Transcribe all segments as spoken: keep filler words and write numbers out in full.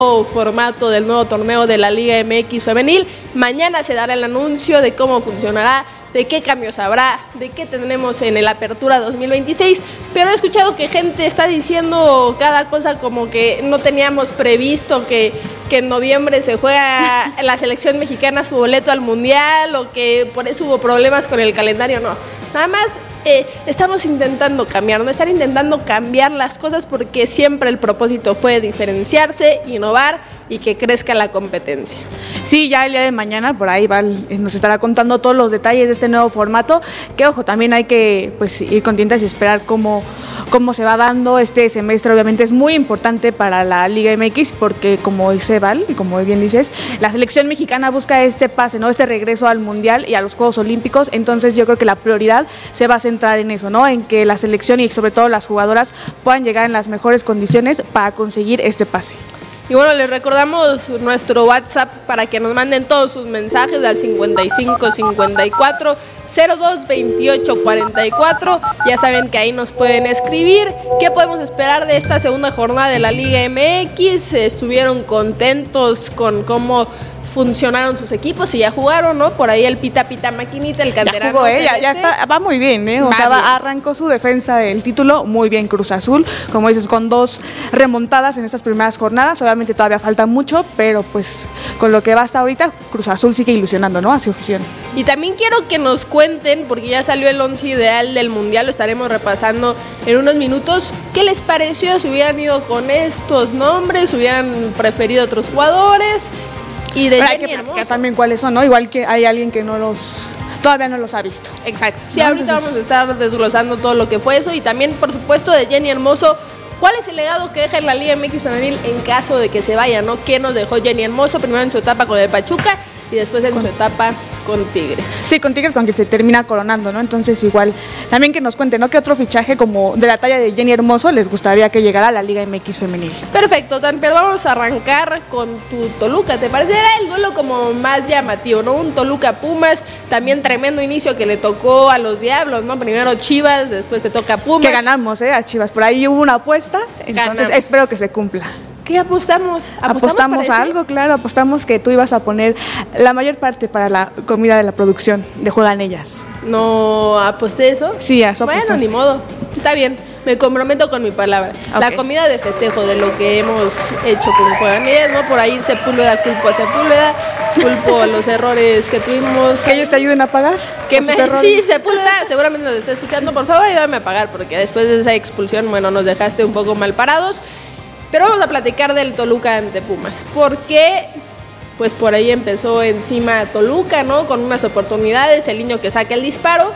formato del nuevo torneo de la Liga M X femenil. Mañana se dará el anuncio de cómo funcionará, de qué cambios habrá, de qué tendremos en el Apertura dos mil veintiséis, pero he escuchado que gente está diciendo cada cosa como que no teníamos previsto que, que en noviembre se juega la selección mexicana su boleto al Mundial, o que por eso hubo problemas con el calendario. No, nada más eh, estamos intentando cambiar, no están intentando cambiar las cosas, porque siempre el propósito fue diferenciarse, innovar y que crezca la competencia. Sí, ya el día de mañana por ahí Val nos estará contando todos los detalles de este nuevo formato, que ojo, también hay que pues ir contentas y esperar cómo, cómo se va dando este semestre. Obviamente es muy importante para la Liga M X, porque como dice Val, y como bien dices, la selección mexicana busca este pase, ¿no? Este regreso al Mundial y a los Juegos Olímpicos. Entonces yo creo que la prioridad se va a centrar en eso, ¿no? En que la selección y sobre todo las jugadoras puedan llegar en las mejores condiciones para conseguir este pase. Y bueno, les recordamos nuestro WhatsApp para que nos manden todos sus mensajes al cincuenta y cinco cincuenta y cuatro cero dos veintiocho cuarenta y cuatro. Ya saben que ahí nos pueden escribir. ¿Qué podemos esperar de esta segunda jornada de la Liga M X? ¿Estuvieron contentos con cómo funcionaron sus equipos y ya jugaron, ¿no? Por ahí el Pita Pita Maquinita, el canterano. Ya jugó, ¿eh? ya, ya está, va muy bien, ¿eh? O va sea, va, arrancó su defensa del título muy bien Cruz Azul, como dices, con dos remontadas en estas primeras jornadas. Obviamente todavía falta mucho, pero pues con lo que va hasta ahorita, Cruz Azul sigue ilusionando, ¿no? A su afición. Y también quiero que nos cuenten, porque ya salió el once ideal del Mundial, lo estaremos repasando en unos minutos. ¿Qué les pareció? ¿Si hubieran ido con estos nombres? ¿Hubieran preferido otros jugadores? Y de hay que platicar también cuáles son, ¿no? Igual que hay alguien que no los todavía no los ha visto. Exacto. Sí, ¿no? Ahorita Entonces... vamos a estar desglosando todo lo que fue eso, y también, por supuesto, de Jenny Hermoso. ¿Cuál es el legado que deja en la Liga M X femenil en caso de que se vaya, ¿no? ¿Qué nos dejó Jenny Hermoso? Primero en su etapa con el Pachuca y después en con... su etapa con Tigres. Sí, con Tigres, con que se termina coronando, ¿no? Entonces igual, también que nos cuenten, ¿no? ¿Qué otro fichaje como de la talla de Jenny Hermoso les gustaría que llegara a la Liga M X femenil? Perfecto, pero vamos a arrancar con tu Toluca, ¿te parece? Era el duelo como más llamativo, ¿no? Un Toluca Pumas, también tremendo inicio que le tocó a los Diablos, ¿no? Primero Chivas, después te toca Pumas. Que ganamos, ¿eh? A Chivas, por ahí hubo una apuesta, entonces ganamos. Espero que se cumpla. ¿Qué apostamos? ¿Apostamos, apostamos a algo? Claro, apostamos que tú ibas a poner la mayor parte para la comida de la producción de Juegan Ellas. ¿No aposté eso? Sí, a eso apostaste. Bueno, ni modo, está bien, me comprometo con mi palabra. Okay. La comida de festejo de lo que hemos hecho con Juegan Ellas, ¿no? Por ahí Sepúlveda, culpo a Sepúlveda, culpo a los errores que tuvimos. ¿Que ellos te ayuden a pagar? Que me, sí, Sepúlveda seguramente nos está escuchando, por favor ayúdame a pagar, porque después de esa expulsión, bueno, nos dejaste un poco mal parados. Pero vamos a platicar del Toluca ante Pumas, porque pues por ahí empezó encima Toluca, ¿no? Con unas oportunidades, el niño que saca el disparo,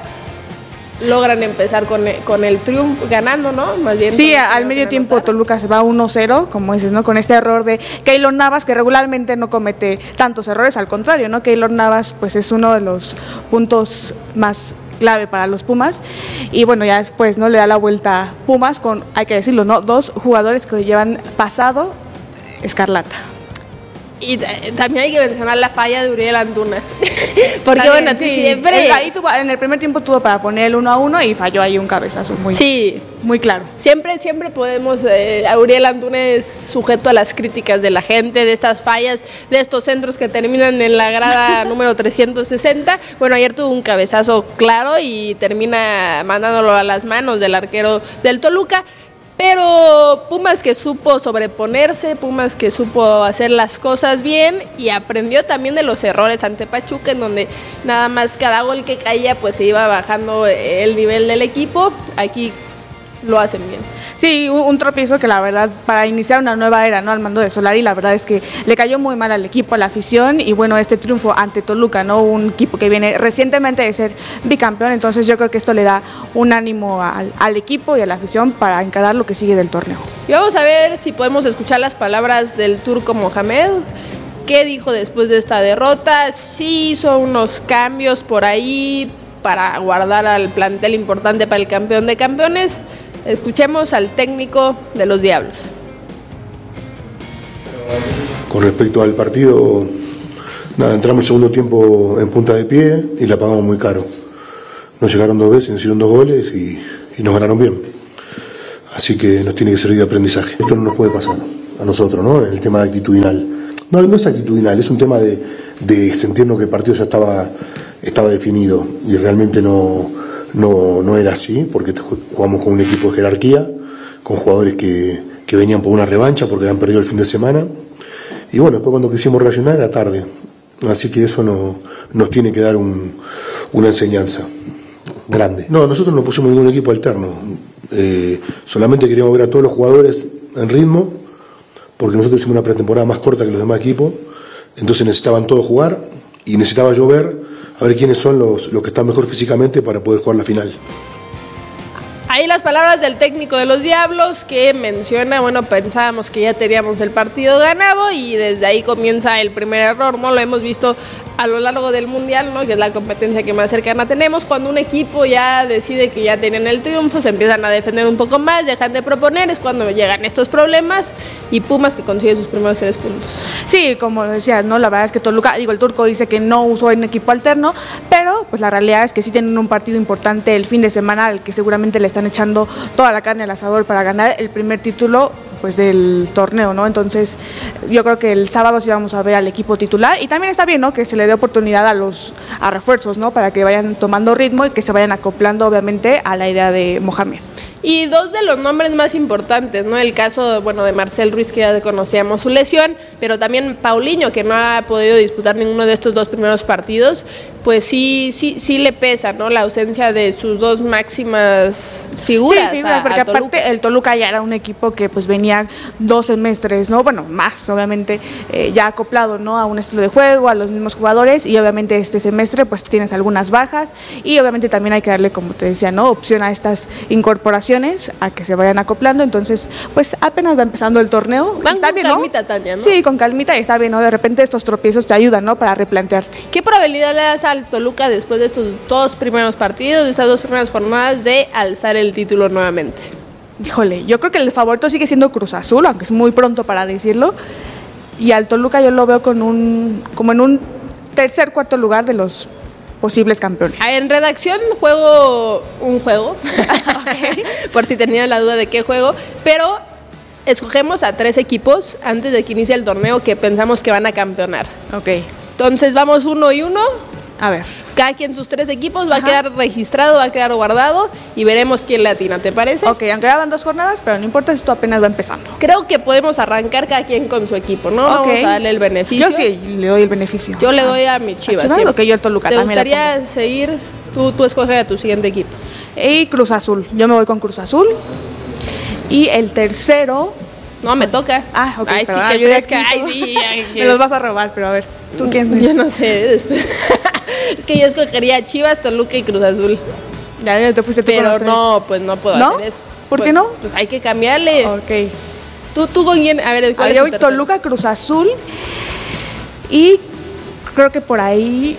logran empezar con el, con el triunfo, ganando, ¿no? Más bien. Sí, al medio tiempo anotar. Toluca se va uno cero, como dices, ¿no? Con este error de Keylor Navas, que regularmente no comete tantos errores, al contrario, ¿no? Keylor Navas pues es uno de los puntos más clave para los Pumas, y bueno, ya después no le da la vuelta Pumas con, hay que decirlo, no, dos jugadores que llevan pasado escarlata. Y también hay que mencionar la falla de Uriel Antuna. Porque también, bueno, sí, siempre. Ahí tuvo, en el primer tiempo tuvo para poner el uno a uno y falló ahí un cabezazo muy, sí. muy claro. Siempre, siempre podemos. Eh, Uriel Antuna es sujeto a las críticas de la gente, de estas fallas, de estos centros que terminan en la grada número trescientos sesenta. Bueno, ayer tuvo un cabezazo claro y termina mandándolo a las manos del arquero del Toluca. Pero Pumas que supo sobreponerse, Pumas que supo hacer las cosas bien y aprendió también de los errores ante Pachuca, en donde nada más cada gol que caía pues se iba bajando el nivel del equipo. Aquí lo hacen bien. Sí, un, un tropiezo que la verdad para iniciar una nueva era, ¿no? Al mando de Solari, la verdad es que le cayó muy mal al equipo, a la afición, y bueno, este triunfo ante Toluca, ¿no? Un equipo que viene recientemente de ser bicampeón, entonces yo creo que esto le da un ánimo al, al equipo y a la afición para encarar lo que sigue del torneo. Y vamos a ver si podemos escuchar las palabras del turco Mohamed. ¿Qué dijo después de esta derrota? Sí hizo unos cambios por ahí para guardar al plantel importante para el campeón de campeones. Escuchemos al técnico de los Diablos. Con respecto al partido, nada, entramos el segundo tiempo en punta de pie y la pagamos muy caro. Nos llegaron dos veces, nos hicieron dos goles y, y nos ganaron bien. Así que nos tiene que servir de aprendizaje. Esto no nos puede pasar. a nosotros, ¿no? En el tema de actitudinal. No, no es actitudinal, es un tema de, de sentirnos que el partido ya estaba, estaba definido y realmente no, no, no era así, porque jugamos con un equipo de jerarquía, con jugadores que, que venían por una revancha porque habían perdido el fin de semana. Y bueno, después cuando quisimos reaccionar era tarde. Así que eso no, nos tiene que dar un, una enseñanza grande. No, nosotros no pusimos ningún equipo alterno. Eh, solamente queríamos ver a todos los jugadores en ritmo, porque nosotros hicimos una pretemporada más corta que los demás equipos. Entonces necesitaban todos jugar y necesitaba yo ver a ver quiénes son los, los que están mejor físicamente para poder jugar la final. Ahí las palabras del técnico de los Diablos que menciona, bueno, pensábamos que ya teníamos el partido ganado y desde ahí comienza el primer error, ¿no? Lo hemos visto a lo largo del Mundial, ¿no? Que es la competencia que más cercana tenemos. Cuando un equipo ya decide que ya tienen el triunfo, se empiezan a defender un poco más, dejan de proponer, es cuando llegan estos problemas y Pumas que consigue sus primeros tres puntos. Sí, como decías, ¿no? La verdad es que Toluca, digo, el turco dice que no usó en equipo alterno, pero pues la realidad es que sí tienen un partido importante el fin de semana al que seguramente le están echando toda la carne al asador para ganar el primer título pues del torneo, ¿no? Entonces yo creo que el sábado sí vamos a ver al equipo titular y también está bien, ¿no? Que se le dé oportunidad a los a refuerzos, ¿no? Para que vayan tomando ritmo y que se vayan acoplando obviamente a la idea de Mohamed. Y dos de los nombres más importantes, ¿no? El caso, bueno, de Marcel Ruiz, que ya conocíamos su lesión, pero también Paulinho, que no ha podido disputar ninguno de estos dos primeros partidos, pues sí, sí, sí le pesa, ¿no? La ausencia de sus dos máximas figuras. Sí, sí, a, porque a Toluca. Aparte el Toluca ya era un equipo que pues venía dos semestres, ¿no? Bueno, más, obviamente, eh, ya acoplado, ¿no? A un estilo de juego, a los mismos jugadores, y obviamente este semestre pues tienes algunas bajas, y obviamente también hay que darle, como te decía, ¿no? Opción a estas incorporaciones, a que se vayan acoplando. Entonces, pues apenas va empezando el torneo. Van está con bien, calmita, ¿no? Tania, ¿no? Sí, con calmita, y está bien, ¿no? De repente estos tropiezos te ayudan, ¿no? Para replantearte. ¿Qué probabilidad le das al Toluca después de estos dos primeros partidos, de estas dos primeras jornadas, de alzar el título nuevamente? Híjole, yo creo que el favorito sigue siendo Cruz Azul, aunque es muy pronto para decirlo, y al Toluca yo lo veo con un como en un tercer, cuarto lugar de los posibles campeones. En redacción juego un juego, okay. Por si tenían la duda de qué juego, pero escogemos a tres equipos antes de que inicie el torneo que pensamos que van a campeonar. Ok. Entonces vamos uno y uno. A ver. Cada quien sus tres equipos va Ajá. a quedar registrado, va a quedar guardado y veremos quién le atina, ¿te parece? Ok, aunque ya van dos jornadas, pero no importa, esto apenas va empezando. Creo que podemos arrancar cada quien con su equipo, ¿no? Okay. Vamos a darle el beneficio. Yo sí le doy el beneficio. Yo le doy a mi Chivas. ¿A Chivas? Ok, yo al Toluca. ¿Te gustaría seguir? Tú, tú escoges a tu siguiente equipo. Y Cruz Azul. Yo me voy con Cruz Azul. Y el tercero... No, me toca. Ah, ok. Ay, sí, que fresca. Ay, sí. Ay, me los vas a robar, pero a ver, ¿tú quién es? Yo no sé, después... Es que yo escogería Chivas, Toluca y Cruz Azul. Ya, ya te fuiste tú. Pero no, pues no puedo ¿No? hacer eso. ¿Por pues, qué no? Pues hay que cambiarle. Ok. ¿Tú, tú con quién? A ver, ¿cuál a es yo tu voy Toluca, Cruz Azul. Y creo que por ahí...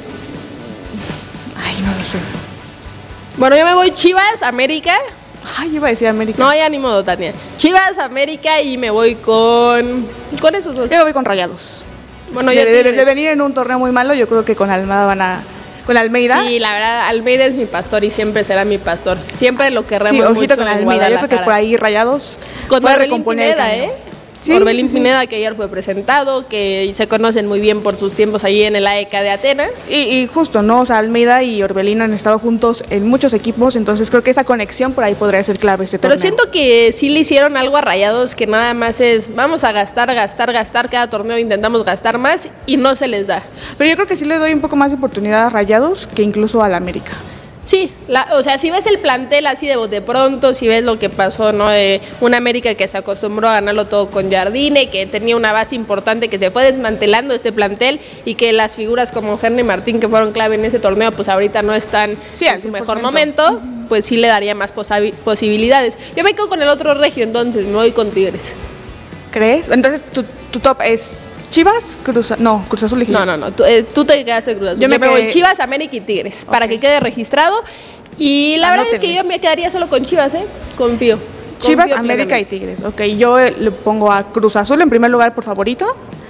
Ay, no lo sé. Bueno, yo me voy Chivas, América. Ay, iba a decir América. No, ya ni modo, Tania. Chivas, América y me voy con... Con esos dos. Yo me voy con Rayados. Bueno, de, de, de venir en un torneo muy malo, yo creo que con Almada van a... ¿Con Almeida? Sí, la verdad, Almeida es mi pastor y siempre será mi pastor. Siempre lo querremos sí, ojito mucho con en Almeida. Yo creo que por ahí Rayados con Orbelín Pineda, ¿eh? Sí, Orbelín sí. Pineda, que ayer fue presentado, que se conocen muy bien por sus tiempos allí en el A E K de Atenas. Y, y justo, ¿no? O sea, Almeida y Orbelín han estado juntos en muchos equipos, entonces creo que esa conexión por ahí podría ser clave este Pero torneo. siento que sí le hicieron algo a Rayados, que nada más es, vamos a gastar, gastar, gastar, cada torneo intentamos gastar más y no se les da. Pero yo creo que sí le doy un poco más de oportunidad a Rayados que incluso a la América. Sí, la, o sea, si ves el plantel así de bote pronto, si ves lo que pasó, ¿no? Eh, una América que se acostumbró a ganarlo todo con Jardine, que tenía una base importante, que se fue desmantelando este plantel y que las figuras como Henry Martín, que fueron clave en ese torneo, pues ahorita no están sí, en su mejor momento, pues sí le daría más posabi- posibilidades. Yo me quedo con el otro regio, entonces me voy con Tigres. ¿Crees? Entonces tu, tu top es... Chivas, Cruz no, Cruz Azul y No, no, no, tú, eh, tú te quedaste Cruz Azul. Yo, yo me, me voy Chivas, América y Tigres, okay. Para que quede registrado. Y la Anótenle. verdad es que yo me quedaría solo con Chivas, ¿eh? Confío. Chivas, Confío América plenamente. Y Tigres. Ok, yo le pongo a Cruz Azul en primer lugar por favorito,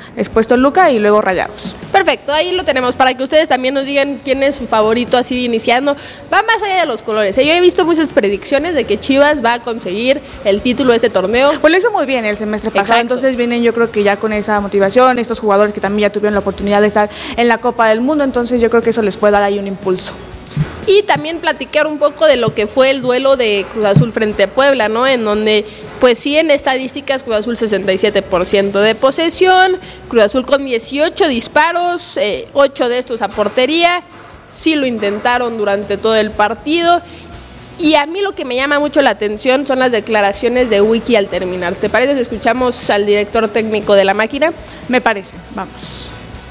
después Toluca y luego Rayados. Perfecto, ahí lo tenemos para que ustedes también nos digan quién es su favorito así iniciando. Va más allá de los colores. Yo he visto muchas predicciones de que Chivas va a conseguir el título de este torneo. Pues lo hizo muy bien el semestre pasado. Exacto. Entonces vienen yo creo que ya con esa motivación, estos jugadores que también ya tuvieron la oportunidad de estar en la Copa del Mundo, entonces yo creo que eso les puede dar ahí un impulso. Y también platicar un poco de lo que fue el duelo de Cruz Azul frente a Puebla, ¿no? En donde, pues sí, en estadísticas, Cruz Azul sesenta y siete por ciento de posesión, Cruz Azul con dieciocho disparos, eh, ocho de estos a portería, sí lo intentaron durante todo el partido. Y a mí lo que me llama mucho la atención son las declaraciones de Wiki al terminar. ¿Te parece si escuchamos al director técnico de la máquina? Me parece, vamos.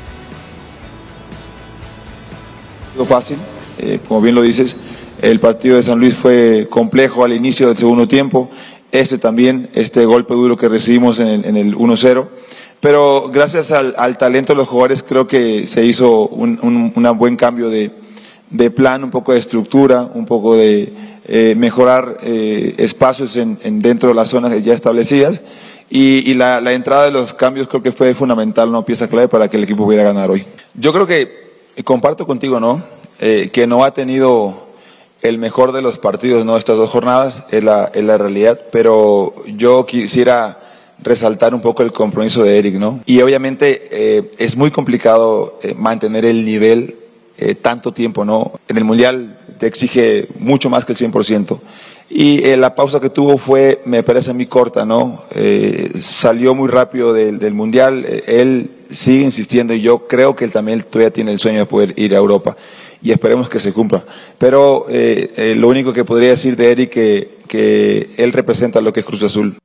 Fácil. Eh, como bien lo dices, el partido de San Luis fue complejo al inicio del segundo tiempo, este también, este golpe duro que recibimos en el, en el uno cero, pero gracias al, al talento de los jugadores creo que se hizo un, un una buen cambio de, de plan, un poco de estructura, un poco de eh, mejorar eh, espacios en, en dentro de las zonas ya establecidas, y, y la, la entrada de los cambios creo que fue fundamental, una pieza clave para que el equipo pudiera ganar hoy. Yo creo que, comparto contigo, ¿no? Eh, que no ha tenido el mejor de los partidos, no, estas dos jornadas, es la, es la realidad, pero yo quisiera resaltar un poco el compromiso de Eric, ¿no? Y obviamente eh, es muy complicado eh, mantener el nivel eh, tanto tiempo, ¿no? En el Mundial te exige mucho más que el cien por ciento. Y eh, la pausa que tuvo fue, me parece a mí, corta, ¿no? Eh, salió muy rápido del, del Mundial, eh, él sigue insistiendo y yo creo que él también todavía tiene el sueño de poder ir a Europa. Y esperemos que se cumpla. Pero eh, eh, lo único que podría decir de Eric que, que él representa lo que es Cruz Azul.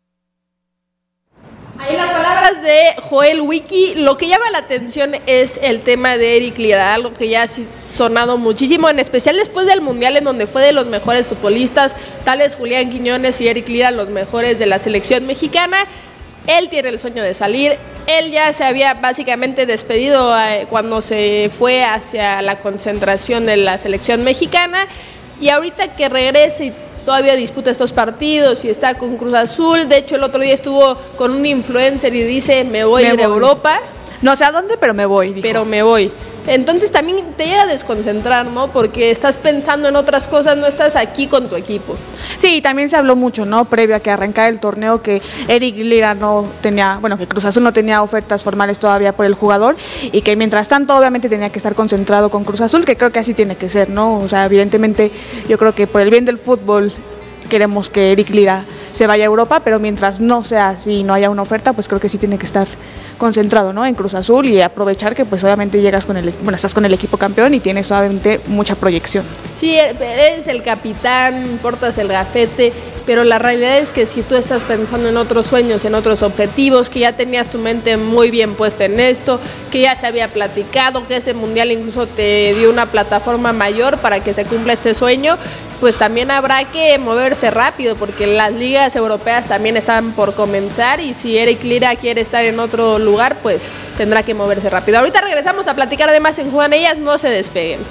Ahí las palabras de Joel Wiki. Lo que llama la atención es el tema de Eric Lira, algo que ya ha sonado muchísimo, en especial después del Mundial, en donde fue de los mejores futbolistas, tales Julián Quiñones y Eric Lira, los mejores de la selección mexicana. Él tiene el sueño de salir, él ya se había básicamente despedido eh, cuando se fue hacia la concentración de la selección mexicana, y ahorita que regrese y todavía disputa estos partidos y está con Cruz Azul. De hecho el otro día estuvo con un influencer y dice me voy me a ir voy. a Europa. No sé a dónde, pero me voy. Dijo. Pero me voy. Entonces también te llega a desconcentrar, ¿no? Porque estás pensando en otras cosas, no estás aquí con tu equipo. Sí, también se habló mucho, ¿no? Previo a que arrancara el torneo, que Eric Lira no tenía, bueno, que Cruz Azul no tenía ofertas formales todavía por el jugador y que mientras tanto obviamente tenía que estar concentrado con Cruz Azul, que creo que así tiene que ser, ¿no? O sea, evidentemente yo creo que por el bien del fútbol queremos que Eric Lira se vaya a Europa, pero mientras no sea así, no haya una oferta, pues creo que sí tiene que estar concentrado, ¿no? En Cruz Azul y aprovechar que pues obviamente llegas con el, bueno, estás con el equipo campeón y tienes obviamente mucha proyección. Sí, eres el capitán, portas el gafete, pero la realidad es que si tú estás pensando en otros sueños, en otros objetivos, que ya tenías tu mente muy bien puesta en esto, que ya se había platicado, que este mundial incluso te dio una plataforma mayor para que se cumpla este sueño, pues también habrá que moverse rápido, porque las ligas europeas también están por comenzar y si Eric Lira quiere estar en otro lugar, pues tendrá que moverse rápido. Ahorita regresamos a platicar además en Juegan Ellas, no se despeguen.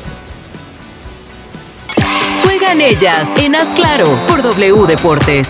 Juegan Ellas en Haz Claro por W Deportes.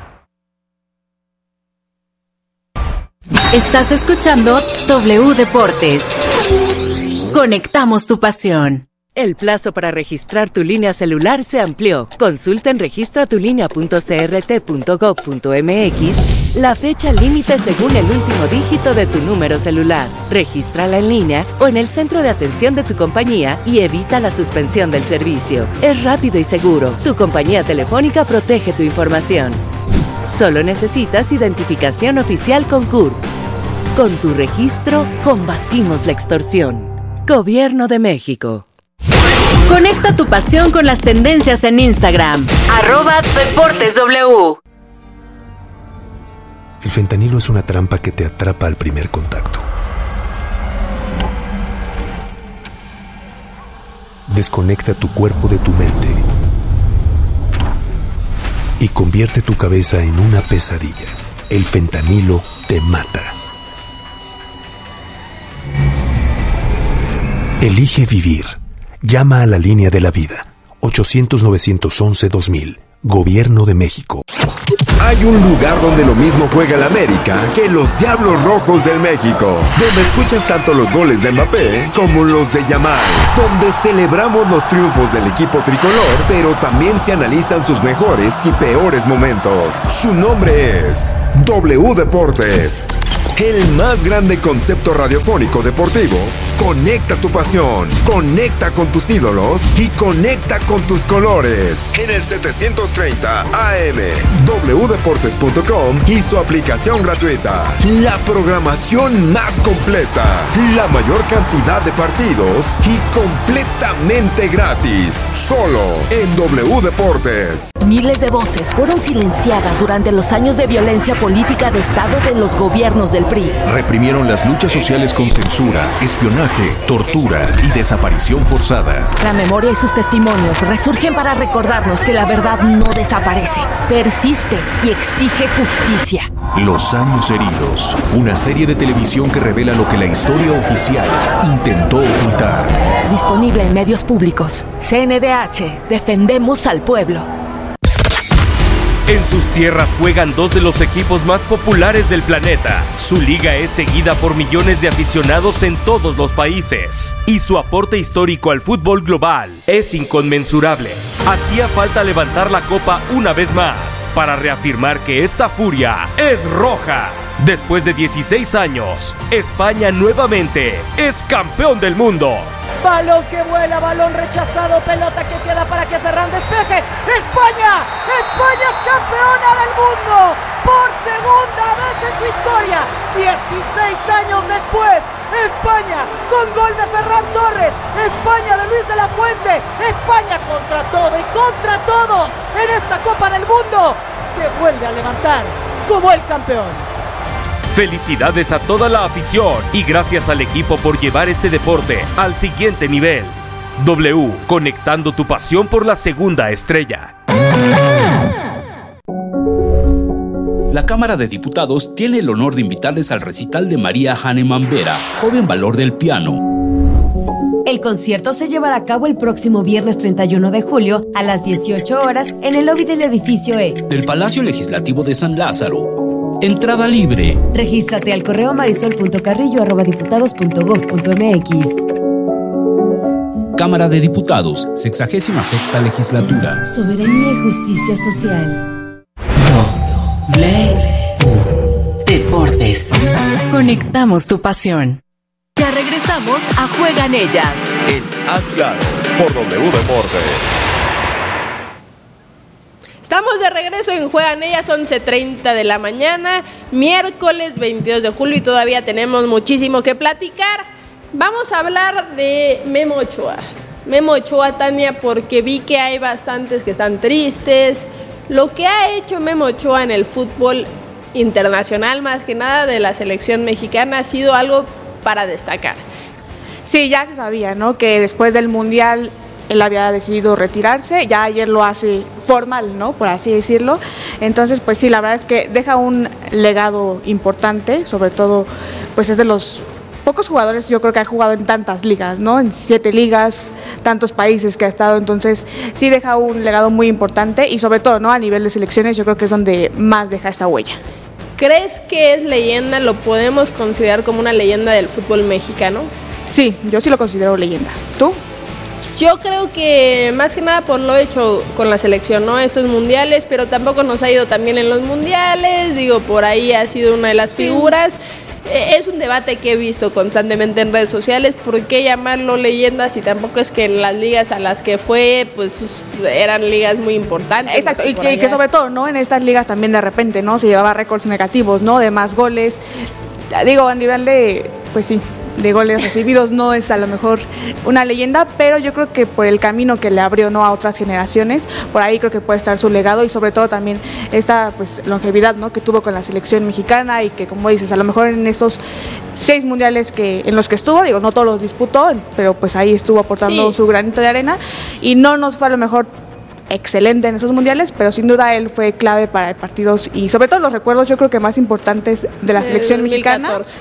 Estás escuchando W Deportes. Conectamos tu pasión. El plazo para registrar tu línea celular se amplió. Consulta en registra tu línea punto c r t punto gov punto m x la fecha límite según el último dígito de tu número celular. Regístrala en línea o en el centro de atención de tu compañía y evita la suspensión del servicio. Es rápido y seguro. Tu compañía telefónica protege tu información. Solo necesitas identificación oficial con C U R P. Con tu registro, combatimos la extorsión. Gobierno de México. Conecta tu pasión con las tendencias en Instagram. Arroba Deportes W. El fentanilo es una trampa que te atrapa al primer contacto. Desconecta tu cuerpo de tu mente y convierte tu cabeza en una pesadilla. El fentanilo te mata. Elige vivir. Llama a la línea de la vida. ochocientos, novecientos once, dos mil. Gobierno de México. Hay un lugar donde lo mismo juega el América que los Diablos Rojos del México, donde escuchas tanto los goles de Mbappé como los de Yamal, donde celebramos los triunfos del equipo tricolor, pero también se analizan sus mejores y peores momentos. Su nombre es W Deportes. El más grande concepto radiofónico deportivo. Conecta tu pasión, conecta con tus ídolos y conecta con tus colores. En el setecientos treinta A M, w deportes punto com y su aplicación gratuita. La programación más completa, la mayor cantidad de partidos y completamente gratis. Solo en W Deportes. Miles de voces fueron silenciadas durante los años de violencia política de Estado de los gobiernos del P R I. Reprimieron las luchas sociales con censura, espionaje, tortura y desaparición forzada. La memoria y sus testimonios resurgen para recordarnos que la verdad no desaparece, persiste y exige justicia. Los años heridos, una serie de televisión que revela lo que la historia oficial intentó ocultar. Disponible en medios públicos. C N D H, defendemos al pueblo. En sus tierras juegan dos de los equipos más populares del planeta. Su liga es seguida por millones de aficionados en todos los países. Y su aporte histórico al fútbol global es inconmensurable. Hacía falta levantar la copa una vez más para reafirmar que esta furia es roja. Después de dieciséis años, España nuevamente es campeón del mundo. Balón que vuela, balón rechazado, pelota que queda para que Ferran despeje. ¡España! ¡España es campeona del mundo! Por segunda vez en su historia, dieciséis años después, España con gol de Ferran Torres, España de Luis de la Fuente, España contra todo y contra todos en esta Copa del Mundo se vuelve a levantar como el campeón. Felicidades a toda la afición y gracias al equipo por llevar este deporte al siguiente nivel. W, conectando tu pasión por la segunda estrella. La Cámara de Diputados tiene el honor de invitarles al recital de María Hahnemann Vera, joven valor del piano. El concierto se llevará a cabo el próximo viernes treinta y uno de julio a las dieciocho horas en el lobby del edificio E del Palacio Legislativo de San Lázaro. Entrada libre. Regístrate al correo marisol punto carrillo arroba diputados punto gob punto mx. Cámara de Diputados, sexagésima sexta legislatura. Soberanía y justicia social. W Deportes. Conectamos tu pasión. Ya regresamos a Juegan Ellas. En Haz Claro, por W Deportes. Estamos de regreso en Juegan Ellas, once treinta de la mañana, miércoles veintidós de julio y todavía tenemos muchísimo que platicar. Vamos a hablar de Memo Ochoa. Memo Ochoa, Tania, porque vi que hay bastantes que están tristes. Lo que ha hecho Memo Ochoa en el fútbol internacional, más que nada de la selección mexicana, ha sido algo para destacar. Sí, ya se sabía, ¿no? Que después del Mundial él había decidido retirarse, ya ayer lo hace formal, ¿no? Por así decirlo. Entonces, pues sí, la verdad es que deja un legado importante, sobre todo, pues es de los pocos jugadores, yo creo que ha jugado en tantas ligas, ¿no? En siete ligas, tantos países que ha estado, entonces sí deja un legado muy importante y sobre todo, ¿no? A nivel de selecciones, yo creo que es donde más deja esta huella. ¿Crees que es leyenda? ¿Lo podemos considerar como una leyenda del fútbol mexicano? Sí, yo sí lo considero leyenda. ¿Tú? Yo creo que más que nada por lo hecho con la selección, ¿no? Estos mundiales, pero tampoco nos ha ido tan bien en los mundiales, digo, por ahí ha sido una de las sí. figuras. Eh, es un debate que he visto constantemente en redes sociales, ¿por qué llamarlo leyenda si tampoco es que en las ligas a las que fue, pues eran ligas muy importantes? Exacto, no sé, y que, que sobre todo, ¿no? En estas ligas también de repente, ¿no? Se llevaba récords negativos, ¿no? De más goles, digo, a nivel de, pues sí, de goles recibidos no es a lo mejor una leyenda, pero yo creo que por el camino que le abrió, ¿no? A otras generaciones, por ahí creo que puede estar su legado y sobre todo también esta pues longevidad, ¿no? Que tuvo con la selección mexicana y que, como dices, a lo mejor en estos seis mundiales que en los que estuvo, digo, no todos los disputó, pero pues ahí estuvo aportando sí. su granito de arena y no nos fue a lo mejor excelente en esos mundiales, pero sin duda él fue clave para partidos y sobre todo los recuerdos yo creo que más importantes de la selección mexicana.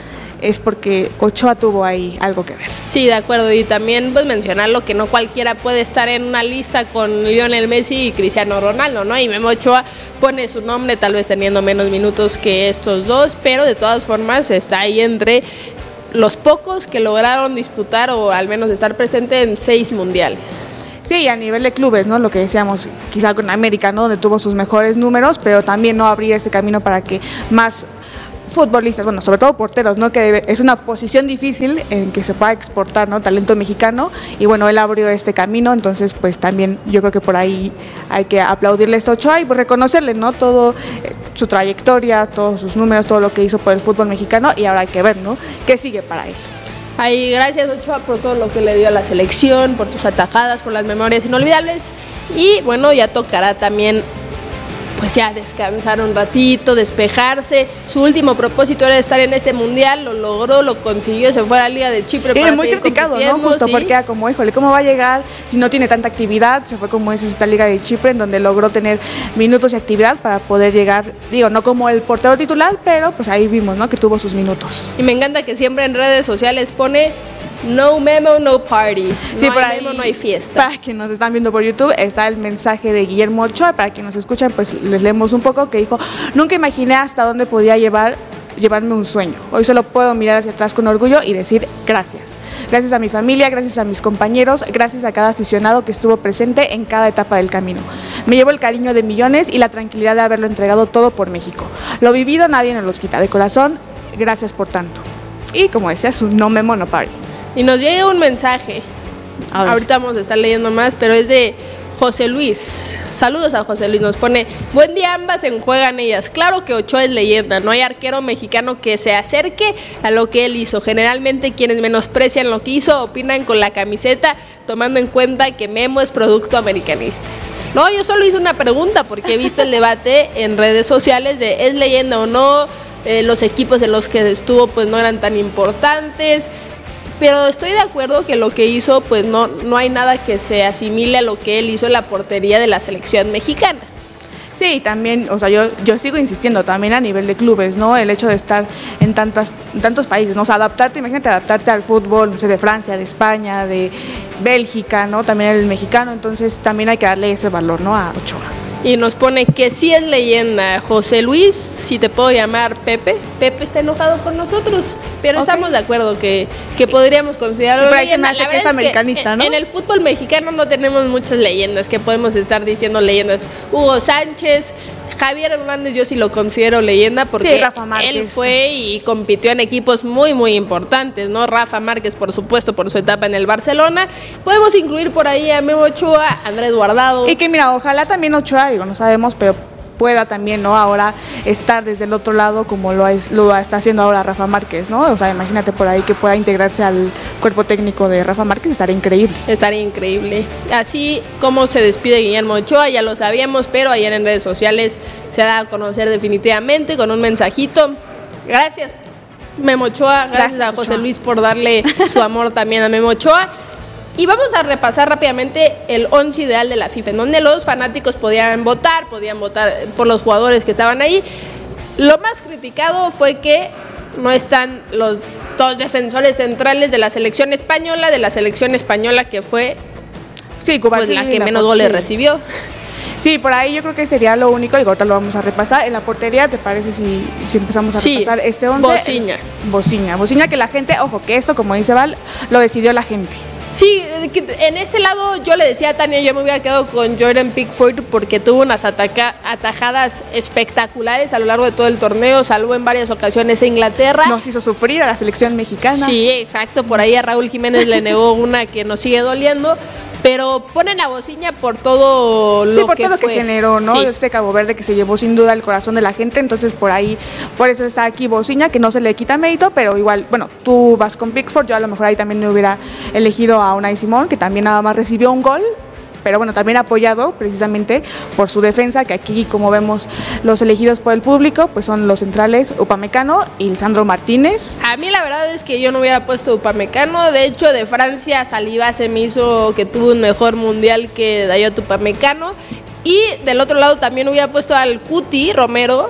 es porque Ochoa tuvo ahí algo que ver. Sí, de acuerdo, y también pues mencionarlo que no cualquiera puede estar en una lista con Lionel Messi y Cristiano Ronaldo, ¿no? Y Memo Ochoa pone su nombre tal vez teniendo menos minutos que estos dos, pero de todas formas está ahí entre los pocos que lograron disputar o al menos estar presente en seis mundiales. Sí, a nivel de clubes, ¿no? Lo que decíamos, quizá con América, ¿no? Donde tuvo sus mejores números, pero también no abrir ese camino para que más futbolistas, bueno, sobre todo porteros, ¿no? Que debe, es una posición difícil en que se pueda exportar, ¿no? Talento mexicano, y bueno, él abrió este camino, entonces pues también yo creo que por ahí hay que aplaudirle esto a Ochoa y pues reconocerle, ¿no? Todo eh, su trayectoria, todos sus números, todo lo que hizo por el fútbol mexicano, y ahora hay que ver, ¿no? ¿Qué sigue para él? Ay, gracias Ochoa por todo lo que le dio a la selección, por tus atajadas, por las memorias inolvidables, y bueno, ya tocará también pues ya descansar un ratito, despejarse. Su último propósito era estar en este mundial, lo logró, lo consiguió, se fue a la Liga de Chipre. Es muy criticado, ¿no? Justo ¿sí? Porque era como, híjole, ¿cómo va a llegar si no tiene tanta actividad? Se fue como es esta Liga de Chipre, en donde logró tener minutos y actividad para poder llegar, digo, no como el portero titular, pero pues ahí vimos, ¿no? Que tuvo sus minutos. Y me encanta que siempre en redes sociales pone no Memo, no party. No sí, hay por ahí, Memo, no hay fiesta. Para quienes nos están viendo por YouTube, está el mensaje de Guillermo Ochoa. Para quienes nos escuchan, pues les leemos un poco, que dijo: nunca imaginé hasta dónde podía llevar llevarme un sueño. Hoy solo puedo mirar hacia atrás con orgullo y decir gracias. Gracias a mi familia, gracias a mis compañeros, gracias a cada aficionado que estuvo presente en cada etapa del camino. Me llevo el cariño de millones y la tranquilidad de haberlo entregado todo por México. Lo vivido nadie nos lo quita. De corazón, gracias por tanto. Y como decías, un no Memo, no party. Y nos llega un mensaje, ahorita vamos a estar leyendo más, pero es de José Luis. Saludos a José Luis, nos pone: buen día, ambas en Juegan Ellas. Claro que Ochoa es leyenda, no hay arquero mexicano que se acerque a lo que él hizo. Generalmente quienes menosprecian lo que hizo opinan con la camiseta, tomando en cuenta que Memo es producto americanista. No, yo solo hice una pregunta porque he visto el debate en redes sociales de ¿es leyenda o no? Eh, los equipos en los que estuvo pues no eran tan importantes. Pero estoy de acuerdo que lo que hizo, pues no, no hay nada que se asimile a lo que él hizo en la portería de la selección mexicana. Sí, también, o sea, yo, yo sigo insistiendo también a nivel de clubes, ¿no? El hecho de estar en tantas, en tantos países, ¿no? O sea, adaptarte, imagínate adaptarte al fútbol, no sé, de Francia, de España, de Bélgica, ¿no? También el mexicano, entonces también hay que darle ese valor, ¿no? A Ochoa. Y nos pone que sí es leyenda. José Luis, si te puedo llamar Pepe. Pepe está enojado con nosotros, pero okay, estamos de acuerdo que, que podríamos considerarlo leyenda. Se me hace que es americanista, que ¿no? En el fútbol mexicano no tenemos muchas leyendas que podemos estar diciendo leyendas. Hugo Sánchez, Javier Hernández yo sí lo considero leyenda porque sí, Rafa Márquez, él fue y compitió en equipos muy muy importantes, ¿no? Rafa Márquez, por supuesto, por su etapa en el Barcelona. Podemos incluir por ahí a Memo Ochoa, Andrés Guardado. Y que mira, ojalá también Ochoa, digo, no sabemos, pero pueda también, ¿no? Ahora estar desde el otro lado como lo, es, lo está haciendo ahora Rafa Márquez, ¿no? O sea, imagínate por ahí que pueda integrarse al cuerpo técnico de Rafa Márquez, estaría increíble. Estaría increíble. Así como se despide Guillermo Ochoa, ya lo sabíamos, pero ayer en redes sociales se da a conocer definitivamente con un mensajito. Gracias, Memo Ochoa, gracias, gracias a José Ochoa. Luis por darle su amor también a Memo Ochoa. Y vamos a repasar rápidamente el once ideal de la FIFA, en donde los fanáticos podían votar, podían votar por los jugadores que estaban ahí. Lo más criticado fue que no están los dos defensores centrales de la selección española, de la selección española que fue sí, pues, la que la menos goles sí. recibió. Sí, por ahí yo creo que sería lo único, y ahorita lo vamos a repasar. En la portería, ¿te parece si, si empezamos a sí, repasar este once? Bociña. Bociña, Bociña que la gente, ojo, que esto, como dice Val, lo decidió la gente. Sí, en este lado yo le decía a Tania, yo me hubiera quedado con Jordan Pickford porque tuvo unas ataca, atajadas espectaculares a lo largo de todo el torneo, salvó en varias ocasiones a Inglaterra. Nos hizo sufrir a la selección mexicana. Sí, exacto, por ahí a Raúl Jiménez le negó una que nos sigue doliendo, pero ponen a Bociña por todo lo sí, por que todo fue. que generó, ¿no? Sí. Este Cabo Verde que se llevó sin duda el corazón de la gente, entonces por ahí, por eso está aquí Bociña, que no se le quita mérito, pero igual, bueno, tú vas con Pickford, yo a lo mejor ahí también me hubiera elegido a Unai Simón, que también nada más recibió un gol, pero bueno, también apoyado precisamente por su defensa, que aquí, como vemos, los elegidos por el público, pues son los centrales Upamecano y Lisandro Martínez. A mí la verdad es que yo no hubiera puesto Upamecano, de hecho de Francia Saliba se me hizo que tuvo un mejor mundial que Dayot Upamecano, y del otro lado también hubiera puesto al Cuti Romero,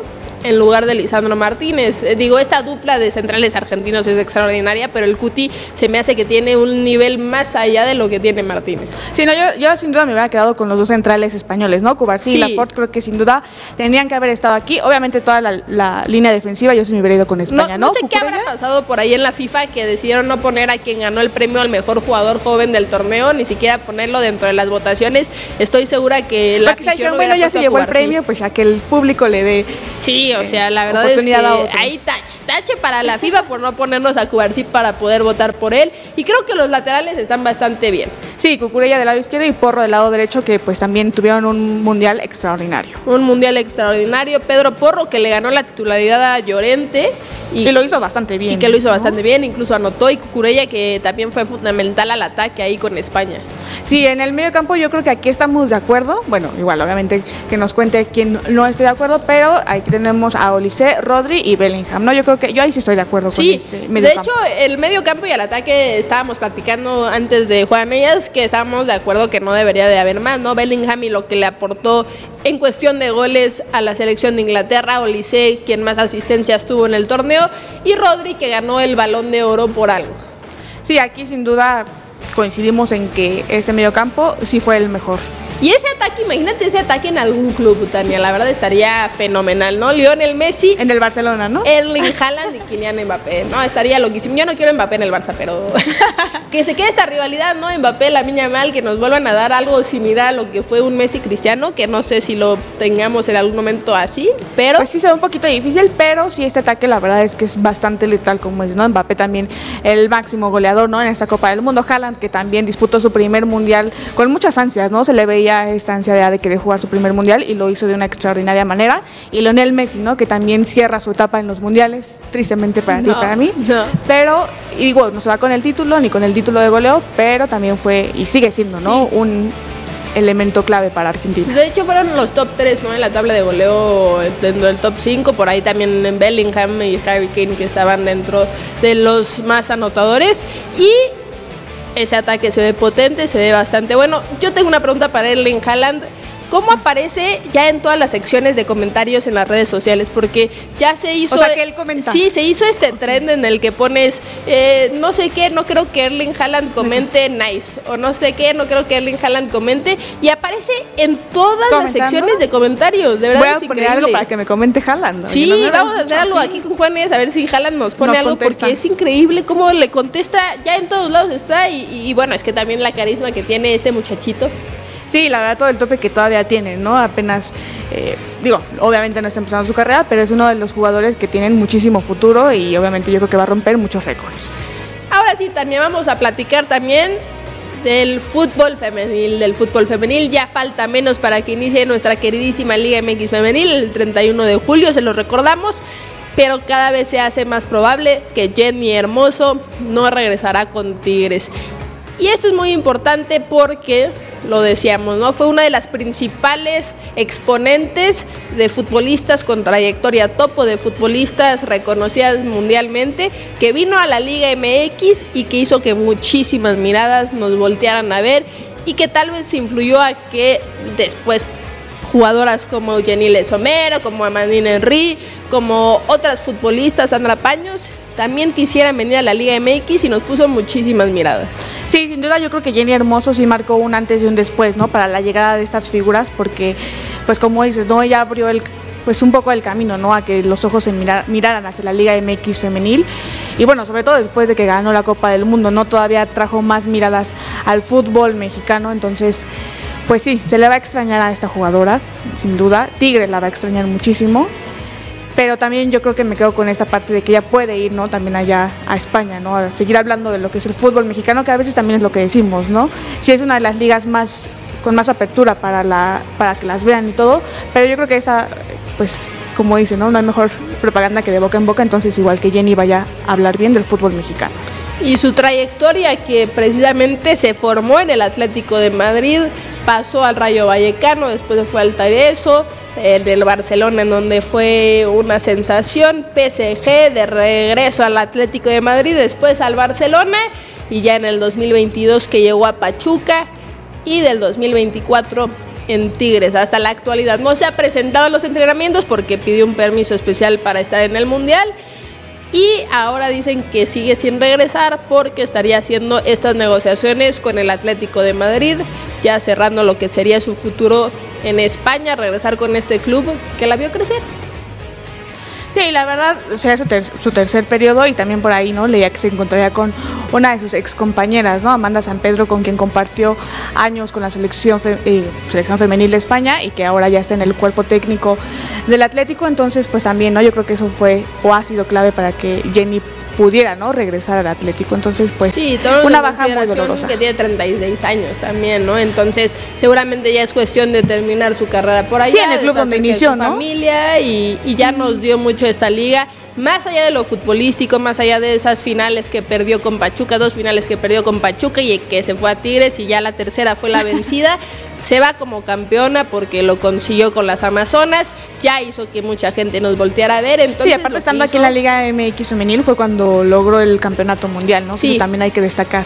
en lugar de Lisandro Martínez. Eh, digo, esta dupla de centrales argentinos es extraordinaria, pero el Cuti se me hace que tiene un nivel más allá de lo que tiene Martínez. Sí, no, yo, yo sin duda me hubiera quedado con los dos centrales españoles, ¿no? Cubarsí sí. y Laporte, creo que sin duda tendrían que haber estado aquí. Obviamente toda la, la línea defensiva, yo sí me hubiera ido con España, ¿no? No, no sé Cucurella. Qué habrá pasado por ahí en la FIFA que decidieron no poner a quien ganó el premio al mejor jugador joven del torneo, ni siquiera ponerlo dentro de las votaciones. Estoy segura que la pues afición bueno, ya se llevó el premio, pues ya que el público le dé. Sí, o sea, la verdad es que ahí tache, tache para la FIFA por no ponernos a Cubarsí para poder votar por él. Y creo que los laterales están bastante bien. Sí, Cucurella del lado izquierdo y Porro del lado derecho, que pues también tuvieron un mundial extraordinario. Un mundial extraordinario. Pedro Porro, que le ganó la titularidad a Llorente. Y, y lo hizo bastante bien. Y que lo hizo ¿no? bastante bien, incluso anotó. Y Cucurella, que también fue fundamental al ataque ahí con España. Sí, en el medio campo yo creo que aquí estamos de acuerdo. Bueno, igual, obviamente que nos cuente quién no estoy de acuerdo, pero ahí tenemos a Olise, Rodri y Bellingham, ¿no? Yo creo que yo ahí sí estoy de acuerdo sí, con este medio de campo. hecho, el medio campo y el ataque estábamos platicando antes de jugar en ellas, que estábamos de acuerdo que no debería de haber más, ¿no? Bellingham y lo que le aportó en cuestión de goles a la selección de Inglaterra, Olise, quien más asistencias tuvo en el torneo, y Rodri, que ganó el Balón de Oro por algo. Sí, aquí sin duda coincidimos en que este mediocampo sí fue el mejor. Y ese ataque, imagínate ese ataque en algún club, Tania, la verdad estaría fenomenal, ¿no? Lionel Messi. En el Barcelona, ¿no? Erling Haaland y Kylian Mbappé, ¿no? Estaría loquísimo. Yo no quiero Mbappé en el Barça, pero que se quede esta rivalidad, ¿no? Mbappé, Lamine Yamal, que nos vuelvan a dar algo similar a lo que fue un Messi Cristiano, que no sé si lo tengamos en algún momento así, pero... Pues sí se ve un poquito difícil, pero sí este ataque la verdad es que es bastante letal, como es, ¿no? Mbappé también el máximo goleador, ¿no? En esta Copa del Mundo. Haaland, que también disputó su primer mundial con muchas ansias, ¿no? Se le veía esta ansiedad de querer jugar su primer mundial y lo hizo de una extraordinaria manera. Y Lionel Messi, ¿no? Que también cierra su etapa en los mundiales, tristemente para no, ti y para mí, no. pero y digo, no se va con el título ni con el título de goleo, pero también fue y sigue siendo, ¿no? Sí. Un elemento clave para Argentina. De hecho fueron los top tres, ¿no? En la tabla de goleo, dentro del top cinco, por ahí también Bellingham y Harry Kane, que estaban dentro de los más anotadores. Y ese ataque se ve potente, se ve bastante bueno. Yo tengo una pregunta para Erling Haaland. ¿Cómo aparece ya en todas las secciones de comentarios en las redes sociales? Porque ya se hizo... O sea, que él comenta. Sí, se hizo este trend en el que pones, eh, no sé qué, no creo que Erling Haaland comente nice, o no sé qué, no creo que Erling Haaland comente, y aparece en todas las secciones de comentarios, de verdad. Voy a es poner increíble. algo para que me comente Haaland, ¿no? Sí, no vamos a hacer algo así. Aquí con Juanes, a ver si Haaland nos pone nos algo, contesta. Porque es increíble cómo le contesta, ya en todos lados está, y, y, y bueno, es que también la carisma que tiene este muchachito. Sí, la verdad, todo el tope que todavía tiene, ¿no? Apenas, eh, digo, obviamente no está empezando su carrera, pero es uno de los jugadores que tienen muchísimo futuro y obviamente yo creo que va a romper muchos récords. Ahora sí, Tania, vamos a platicar también del fútbol femenil, del fútbol femenil. Ya falta menos para que inicie nuestra queridísima Liga M X femenil, el treinta y uno de julio, se lo recordamos. Pero cada vez se hace más probable que Jenny Hermoso no regresará con Tigres. Y esto es muy importante porque, lo decíamos, ¿no? Fue una de las principales exponentes de futbolistas con trayectoria topo, de futbolistas reconocidas mundialmente, que vino a la Liga M X y que hizo que muchísimas miradas nos voltearan a ver y que tal vez influyó a que después jugadoras como Jenile Somero, como Amandine Henry, como otras futbolistas, Sandra Paños, también quisieran venir a la Liga M X y nos puso muchísimas miradas. Sí, sin duda yo creo que Jenny Hermoso sí marcó un antes y un después, ¿no? Para la llegada de estas figuras, porque, pues como dices, ¿no? Ella abrió el, pues un poco el camino, ¿no? A que los ojos se mirar, miraran hacia la Liga M X femenil. Y bueno, sobre todo después de que ganó la Copa del Mundo, ¿no? Todavía trajo más miradas al fútbol mexicano, entonces, pues sí, se le va a extrañar a esta jugadora, sin duda. Tigre la va a extrañar muchísimo. Pero también yo creo que me quedo con esta parte de que ella puede ir, ¿no? También allá a España, ¿no? A seguir hablando de lo que es el fútbol mexicano, que a veces también es lo que decimos, ¿no? Sí es una de las ligas más con más apertura para la para que las vean y todo, pero yo creo que esa, pues, como dicen, ¿no? No hay mejor propaganda que de boca en boca, entonces igual que Jenny vaya a hablar bien del fútbol mexicano. Y su trayectoria, que precisamente se formó en el Atlético de Madrid, pasó al Rayo Vallecano, después fue al Tarezo, el del Barcelona, en donde fue una sensación, P S G, de regreso al Atlético de Madrid, después al Barcelona, y ya en el dos mil veintidós que llegó a Pachuca, y del dos mil veinticuatro en Tigres hasta la actualidad. No se ha presentado a los entrenamientos porque pidió un permiso especial para estar en el Mundial y ahora dicen que sigue sin regresar porque estaría haciendo estas negociaciones con el Atlético de Madrid, ya cerrando lo que sería su futuro en España, regresar con este club que la vio crecer. Sí, la verdad, será su, ter- su tercer periodo y también por ahí, ¿no? Leía que se encontraría con una de sus excompañeras, ¿no? Amanda Sampedro, con quien compartió años con la selección, fe- eh, selección femenil de España y que ahora ya está en el cuerpo técnico del Atlético. Entonces, pues también, ¿no? Yo creo que eso fue o ha sido clave para que Jenny pudiera, ¿no? Regresar al Atlético. Entonces, pues, sí, una baja muy dolorosa. Que tiene treinta y seis años también, ¿no? Entonces, seguramente ya es cuestión de terminar su carrera por allá. Sí, en el club donde inició, ¿no? Familia y, y ya nos dio mucho esta liga. Más allá de lo futbolístico, más allá de esas finales que perdió con Pachuca, dos finales que perdió con Pachuca y que se fue a Tigres y ya la tercera fue la vencida, se va como campeona porque lo consiguió con las Amazonas, ya hizo que mucha gente nos volteara a ver. Entonces, sí, aparte estando aquí en la Liga M X femenil fue cuando logró el campeonato mundial, ¿no? Sí. Que también hay que destacar.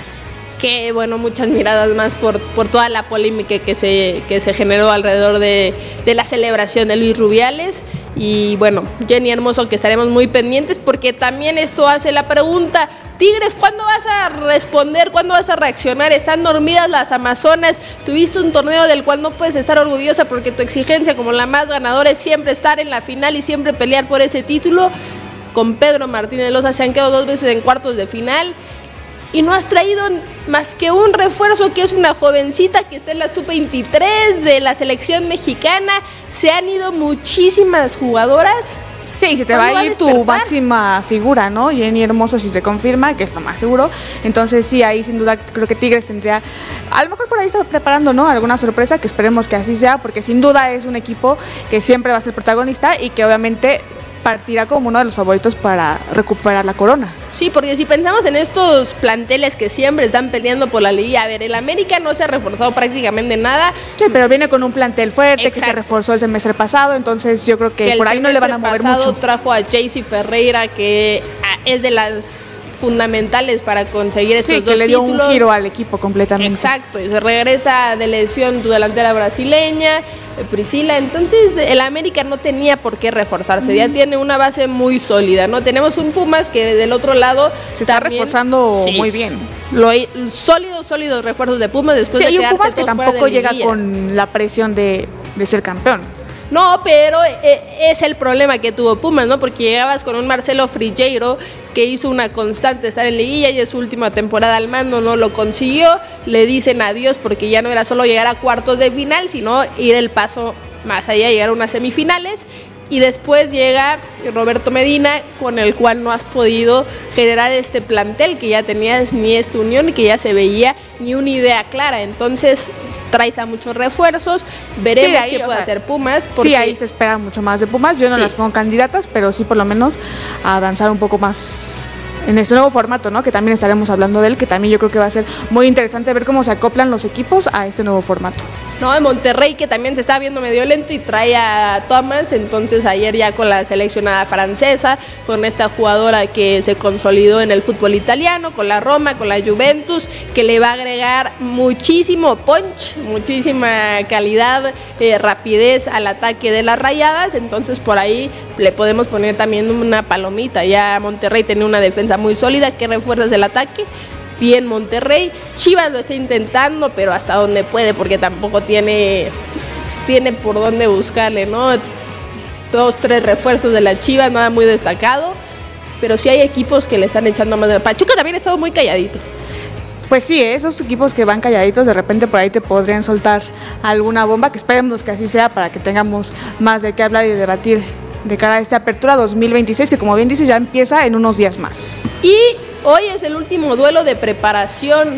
Que bueno, muchas miradas más por, por toda la polémica que se, que se generó alrededor de, de la celebración de Luis Rubiales. Y bueno, Jenny Hermoso, que estaremos muy pendientes porque también esto hace la pregunta: Tigres, ¿cuándo vas a responder? ¿Cuándo vas a reaccionar? Están dormidas las Amazonas, tuviste un torneo del cual no puedes estar orgullosa porque tu exigencia como la más ganadora es siempre estar en la final y siempre pelear por ese título. Con Pedro Martínez Loza se han quedado dos veces en cuartos de final y no has traído más que un refuerzo que es una jovencita que está en la sub veintitrés de la selección mexicana. Se han ido muchísimas jugadoras. Sí, se te va a ir tu máxima figura, ¿no? Jenny Hermoso, si se confirma, que es lo más seguro. Entonces sí, ahí sin duda creo que Tigres tendría, a lo mejor por ahí está preparando, ¿no? Alguna sorpresa, que esperemos que así sea, porque sin duda es un equipo que siempre va a ser protagonista y que obviamente partirá como uno de los favoritos para recuperar la corona. Sí, porque si pensamos en estos planteles que siempre están peleando por la liga, a ver, el América no se ha reforzado prácticamente nada. Sí, pero viene con un plantel fuerte. Exacto. Que se reforzó el semestre pasado, entonces yo creo que, que por ahí no le van a mover mucho. Trajo a Jaycee Ferreira, que es de las fundamentales para conseguir estos sí, dos que le dio títulos. Un giro al equipo completamente. Exacto, y se regresa de lesión tu delantera brasileña, Priscila. Entonces el América no tenía por qué reforzarse, mm. ya tiene una base muy sólida, ¿no? Tenemos un Pumas que del otro lado se está también, reforzando sí, muy bien. Lo, sólidos, sólidos refuerzos de Pumas después sí, de quedarse un Pumas que tampoco llega liguilla. Con la presión de, de ser campeón. No, pero es el problema que tuvo Pumas, ¿no? Porque llegabas con un Marcelo Frigueiro que hizo una constante estar en liguilla y es su última temporada al mando, no lo consiguió. Le dicen adiós porque ya no era solo llegar a cuartos de final, sino ir el paso más allá, llegar a unas semifinales. Y después llega Roberto Medina, con el cual no has podido generar este plantel, que ya tenías ni esta unión, que ya se veía ni una idea clara. Entonces traes a muchos refuerzos, veremos sí, ahí, qué puede sea, hacer Pumas. Porque sí, ahí se espera mucho más de Pumas. Yo no sí. las pongo candidatas, pero sí por lo menos a avanzar un poco más en este nuevo formato, ¿no? Que también estaremos hablando de él, que también yo creo que va a ser muy interesante ver cómo se acoplan los equipos a este nuevo formato. No, en Monterrey, que también se está viendo medio lento y trae a Thomas, entonces ayer ya con la seleccionada francesa, con esta jugadora que se consolidó en el fútbol italiano, con la Roma, con la Juventus, que le va a agregar muchísimo punch, muchísima calidad, eh, rapidez al ataque de las Rayadas, entonces por ahí le podemos poner también una palomita. Ya Monterrey tiene una defensa muy sólida que refuerza el ataque. Bien Monterrey, Chivas lo está intentando, pero hasta donde puede, porque tampoco tiene, tiene por dónde buscarle, ¿no? Dos, tres refuerzos de la Chivas, nada muy destacado, pero sí hay equipos que le están echando más de... Pachuca también ha estado muy calladito. Pues sí, esos equipos que van calladitos, de repente por ahí te podrían soltar alguna bomba, que esperemos que así sea para que tengamos más de qué hablar y debatir de cara a esta apertura dos mil veintiséis, que como bien dices ya empieza en unos días más. Y hoy es el último duelo de preparación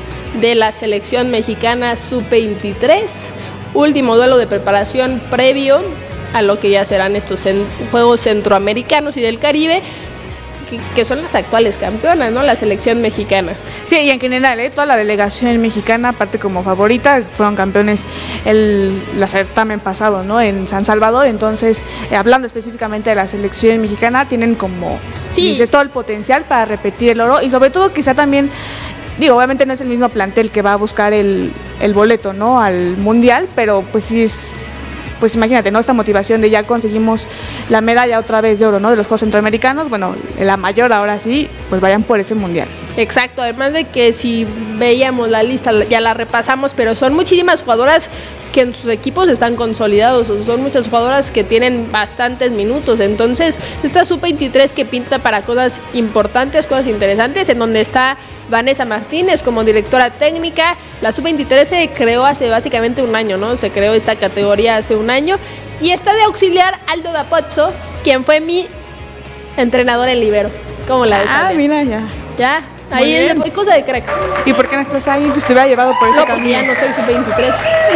de la selección mexicana sub veintitrés, último duelo de preparación previo a lo que ya serán estos en, Juegos Centroamericanos y del Caribe, que, que son las actuales campeonas, ¿no? La selección mexicana. Sí, y en general, ¿eh? Toda la delegación mexicana, aparte como favorita, fueron campeones el, el certamen pasado, ¿no? En San Salvador. Entonces, eh, hablando específicamente de la selección mexicana, tienen como, sí. dices, todo el potencial para repetir el oro y sobre todo quizá también digo, obviamente no es el mismo plantel que va a buscar el, el boleto, ¿no?, al Mundial, pero pues sí es, pues imagínate, ¿no?, esta motivación de ya conseguimos la medalla otra vez de oro, ¿no?, de los Juegos Centroamericanos, bueno, la mayor ahora sí, pues vayan por ese Mundial. Exacto, además de que si veíamos la lista, ya la repasamos, pero son muchísimas jugadoras que en sus equipos están consolidados, son muchas jugadoras que tienen bastantes minutos, entonces esta sub veintitrés que pinta para cosas importantes, cosas interesantes, en donde está Vanessa Martínez como directora técnica. La sub veintitrés se creó hace básicamente un año, ¿no? Se creó esta categoría hace un año, y está de auxiliar Aldo Da Pozzo, quien fue mi entrenador en libero. ¿Cómo la ves? Ah, mira, ya. ¿Ya? Ahí es de, cosa de cracks. ¿Y por qué no estás ahí? Te hubiera llevado por ese no, camino. Ya no soy sub veintitrés.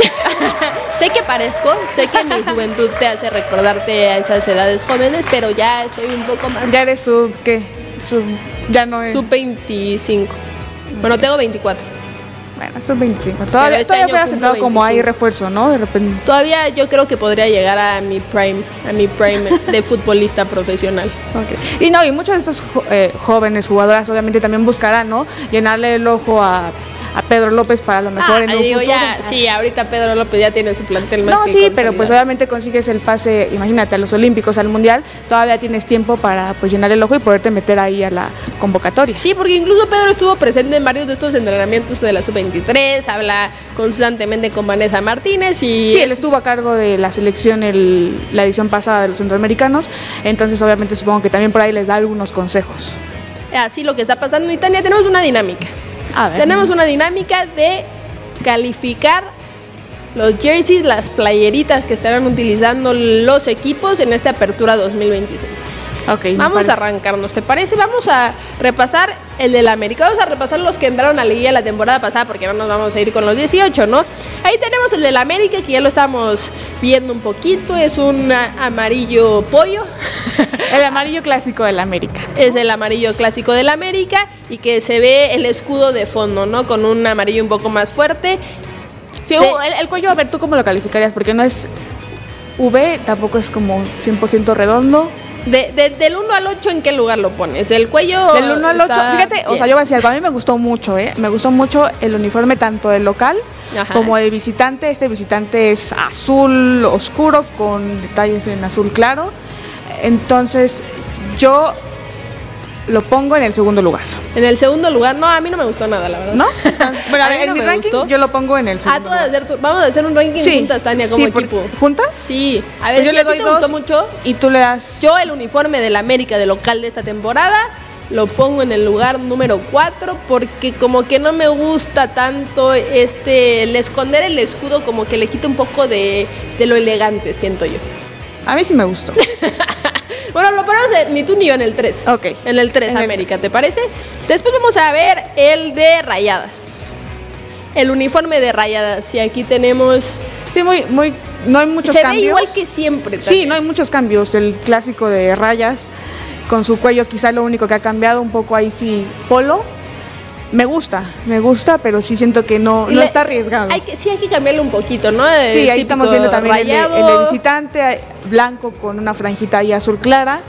Sé que parezco, sé que mi juventud te hace recordarte a esas edades jóvenes, pero ya estoy un poco más. Ya eres sub, ¿qué? Sub, ya no es. sub veinticinco. Bueno, tengo veinticuatro. Bueno, sub veinticinco. Todavía, este todavía me ha sentado como hay refuerzo, ¿no? De repente. Todavía yo creo que podría llegar a mi prime, a mi prime de futbolista profesional. Okay. Y no, y muchos de estos eh, jóvenes jugadoras obviamente también buscarán, ¿no?, llenarle el ojo a a Pedro López para lo mejor ah, en un digo, futuro. Ya, sí, ahorita Pedro López ya tiene su plantel más no, que sí, pero pues obviamente consigues el pase, imagínate, a los Olímpicos, al Mundial, todavía tienes tiempo para pues llenar el ojo y poderte meter ahí a la convocatoria. Sí, porque incluso Pedro estuvo presente en varios de estos entrenamientos de la sub veintitrés, habla constantemente con Vanessa Martínez y... Sí, él estuvo a cargo de la selección el, la edición pasada de los centroamericanos, entonces obviamente supongo que también por ahí les da algunos consejos. Así lo que está pasando. Y Tania, tenemos una dinámica. A ver. Tenemos una dinámica de calificar los jerseys, las playeritas que estarán utilizando los equipos en esta apertura dos mil veintiséis. Okay, vamos a arrancarnos, ¿te parece? Vamos a repasar el del América. Vamos a repasar los que entraron a la liguilla la temporada pasada, porque no nos vamos a ir con los dieciocho, ¿no? Ahí tenemos el del América, que ya lo estamos viendo un poquito. Es un amarillo pollo. El amarillo clásico del América. Es el amarillo clásico del América, y que se ve el escudo de fondo, ¿no? Con un amarillo un poco más fuerte. Sí, de, el, el cuello, a ver, ¿tú cómo lo calificarías? Porque no es V, tampoco es como cien por ciento redondo. De, de, del uno al ocho, ¿en qué lugar lo pones? El cuello. Del uno al ocho, fíjate, bien. O sea, yo voy a decir algo, a mí me gustó mucho, ¿eh? Me gustó mucho el uniforme tanto del local, ajá, como de visitante. Este visitante es azul oscuro con detalles en azul claro. Entonces, yo lo pongo en el segundo lugar. En el segundo lugar, no, a mí no me gustó nada, la verdad. ¿No? Bueno, a ver, en no mi ranking gustó. Yo lo pongo en el segundo. Ah, tú vas a hacer tu, vamos a hacer un ranking sí, juntas, Tania, como sí, equipo. ¿Juntas? Sí. A ver, pues yo si le a doy ti te dos gustó mucho. Y tú le das. Yo el uniforme del América de local de esta temporada lo pongo en el lugar número cuatro, porque como que no me gusta tanto este, el esconder el escudo, como que le quita un poco de, de lo elegante, siento yo. A mí sí me gustó. Bueno, lo ponemos en, ni tú ni yo en el tres. Ok. En el tres, en América, el tres. ¿Te parece? Después vamos a ver el de Rayadas. El uniforme de Rayadas. Y aquí tenemos... Sí, muy, muy... No hay muchos Se cambios. Se ve igual que siempre también. Sí, no hay muchos cambios. El clásico de rayas con su cuello, quizá lo único que ha cambiado un poco ahí sí. Polo. Me gusta, me gusta, pero sí siento que no, no le, está arriesgado. Hay que, sí, hay que cambiarle un poquito, ¿no? El sí, ahí estamos viendo también el de, el de visitante, blanco con una franjita ahí azul clara.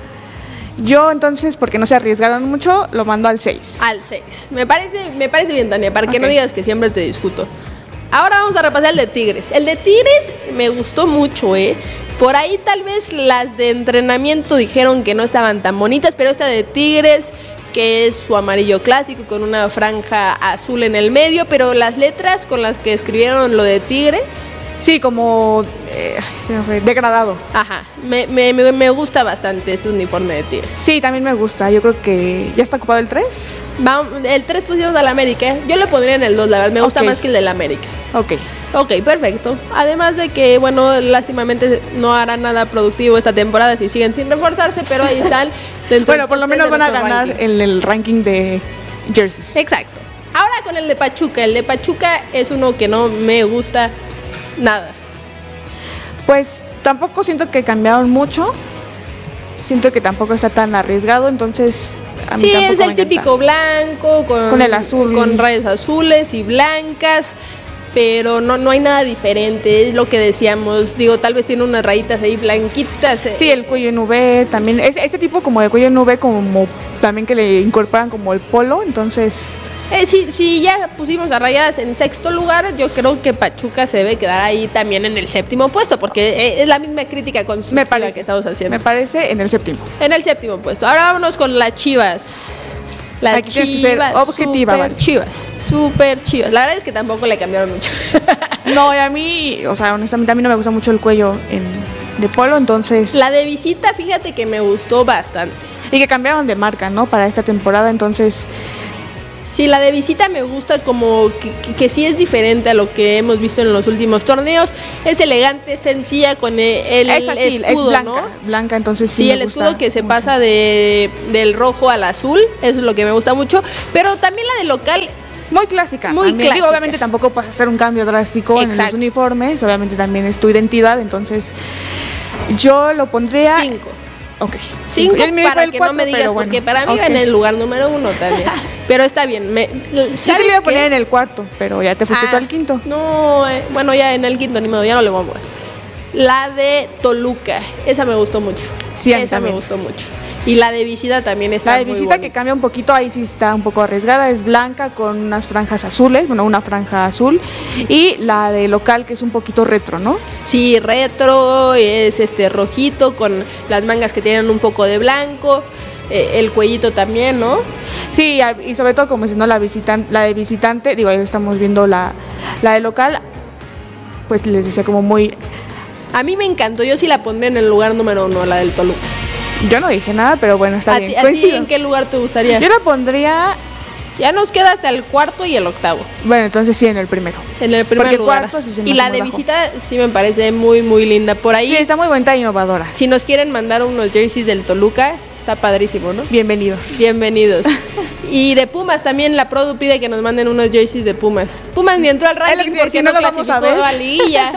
Yo entonces, porque no se arriesgaron mucho, lo mando al seis. Al seis. Me parece, me parece bien, Tania, para okay. que no digas que siempre te discuto. Ahora vamos a repasar el de Tigres. El de Tigres me gustó mucho, ¿eh? Por ahí tal vez las de entrenamiento dijeron que no estaban tan bonitas, pero esta de Tigres, que es su amarillo clásico con una franja azul en el medio, pero las letras con las que escribieron lo de Tigres... Sí, como eh, se me fue, degradado. Ajá, me, me, me gusta bastante este uniforme de Tigres. Sí, también me gusta, yo creo que... ¿Ya está ocupado el tres? Vamos, el tres pusimos al América, yo lo pondría en el dos, la verdad, me gusta okay. más que el del América. Ok. Ok, perfecto. Además de que, bueno, lástimamente no harán nada productivo esta temporada si siguen sin reforzarse, pero ahí están. Bueno, por lo menos van a ganar ranking. En el ranking de jerseys. Exacto. Ahora con el de Pachuca. El de Pachuca es uno que no me gusta nada. Pues tampoco siento que cambiaron mucho. Siento que tampoco está tan arriesgado, entonces a mí sí, tampoco es el típico blanco con, con el azul, con rayas azules y blancas. pero no, no hay nada diferente, es lo que decíamos, digo, tal vez tiene unas rayitas ahí blanquitas. Sí, el cuello en V también, es ese tipo como de cuello en V, como también que le incorporan como el polo, entonces... Eh, si, si ya pusimos a Rayadas en sexto lugar, yo creo que Pachuca se debe quedar ahí también en el séptimo puesto, porque es la misma crítica constructiva que estamos haciendo. Me parece en el séptimo. En el séptimo puesto. Ahora vámonos con las Chivas. Las Aquí tienes que ser objetiva, super Chivas, súper Chivas. La verdad es que tampoco le cambiaron mucho. No, y a mí, o sea, honestamente a mí no me gusta mucho el cuello en, de polo, entonces... La de visita, fíjate que me gustó bastante. Y que cambiaron de marca, ¿no? Para esta temporada, entonces... Sí, la de visita me gusta como que, que, que sí es diferente a lo que hemos visto en los últimos torneos. Es elegante, sencilla con el, el Esa sí, escudo, es blanca, ¿no? Blanca, entonces sí, sí me el gusta escudo que se mucho. pasa de del rojo al azul, eso es lo que me gusta mucho. Pero también la de local... Muy clásica. Muy también. clásica. Digo, obviamente tampoco puedes hacer un cambio drástico Exacto. en los uniformes, obviamente también es tu identidad, entonces yo lo pondría... Cinco. Ok. Cinco, Cinco. para que cuatro, no me digas, bueno, porque para mí okay. va en el lugar número uno también. Pero está bien. Me, Yo te lo iba a poner en el cuarto, pero ya te fuiste ah, tú al quinto. No, eh, bueno, ya en el quinto, ni modo, ya no le voy a mover. La de Toluca, esa me gustó mucho. Sí, esa también. me gustó mucho. Y la de visita también está La de muy visita bonita. Que cambia un poquito, ahí sí está un poco arriesgada, es blanca con unas franjas azules, bueno, una franja azul, y la de local que es un poquito retro, ¿no? Sí, retro, es este rojito con las mangas que tienen un poco de blanco, eh, el cuellito también, ¿no? Sí, y sobre todo como diciendo la visitante, la de visitante, digo, ahí estamos viendo la, la de local, pues les decía como muy... A mí me encantó, yo sí la pondré en el lugar número uno, la del Toluca. Yo no dije nada, pero bueno, está ¿A bien. Ti, ¿A ti en qué lugar te gustaría? Yo la pondría... Ya nos queda hasta el cuarto y el octavo. Bueno, entonces sí, en el primero. En el primer Porque lugar. Cuarto, sí se y la de bajo. Visita sí me parece muy, muy linda. Por ahí... Sí, está muy bonita e innovadora. Si nos quieren mandar unos jerseys del Toluca, está padrísimo, ¿no? Bienvenidos. Bienvenidos. Y de Pumas también, la Produ pide que nos manden unos jerseys de Pumas. Pumas ni entró al ranking porque si no, no lo vamos a ver a liguilla.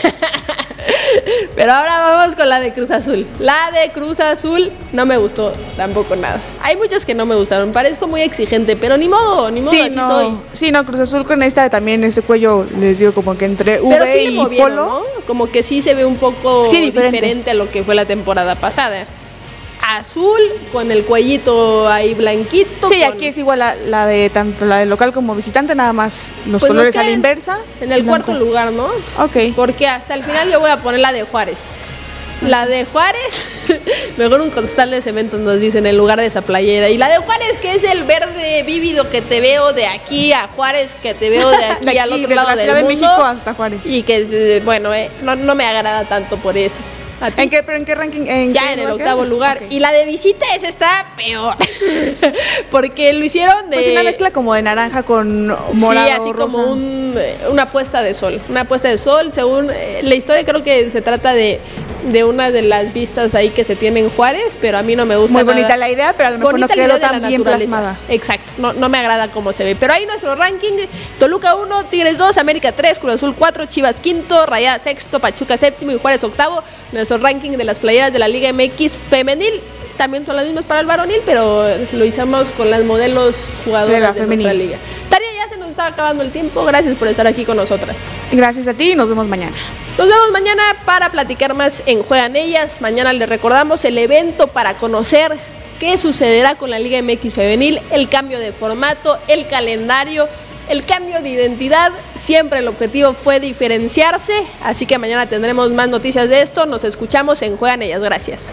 Pero ahora vamos con la de Cruz Azul. La de Cruz Azul no me gustó tampoco nada. Hay muchas que no me gustaron. Parezco muy exigente, pero ni modo, ni modo, sí, así no, soy. Sí, no, Cruz Azul con esta también, este cuello, les digo como que entre V pero sí y le movieron, polo. ¿no? Como que sí se ve un poco sí, diferente. diferente a lo que fue la temporada pasada. Azul con el cuellito ahí blanquito. Sí, con... aquí es igual la, la de tanto la de local como visitante, nada más los pues colores a la inversa. En el blanco. cuarto lugar, ¿no? Ok. Porque hasta el final yo voy a poner la de Juárez. La de Juárez, mejor un costal de cemento nos dicen en lugar de esa playera. Y la de Juárez, que es el verde vívido que te veo de aquí a Juárez, que te veo de aquí, de aquí al otro lado del de mundo. México hasta Juárez. Y que, bueno, eh, no, no me agrada tanto por eso. ¿En qué, pero en qué ranking? En ya qué en el lugar? octavo lugar. Okay. Y la de visita esa está peor. Porque lo hicieron de... Pues una mezcla como de naranja con morado, sí, así rosa. como un, una puesta de sol. Una puesta de sol, según eh, la historia creo que se trata de, de una de las vistas ahí que se tiene en Juárez, pero a mí no me gusta Muy nada. bonita la idea, pero a lo mejor bonita no quedó tan bien plasmada. Exacto, no, no me agrada cómo se ve. Pero ahí nuestro ranking, Toluca uno, Tigres dos, América tres, Cruz Azul cuatro, Chivas quinto, Rayadas sexto, Pachuca séptimo y Juárez octavo. Nuestro ranking de las playeras de la Liga M X femenil también son las mismas para el varonil, pero lo hicimos con las modelos jugadoras de, la de nuestra liga. Tarea, ya se nos está acabando el tiempo. Gracias por estar aquí con nosotras. Gracias a ti y nos vemos mañana. Nos vemos mañana para platicar más en Juegan Ellas. Mañana les recordamos el evento para conocer qué sucederá con la Liga M X femenil, el cambio de formato, el calendario, el cambio de identidad. Siempre el objetivo fue diferenciarse, así que mañana tendremos más noticias de esto. Nos escuchamos en Juegan Ellas. Gracias.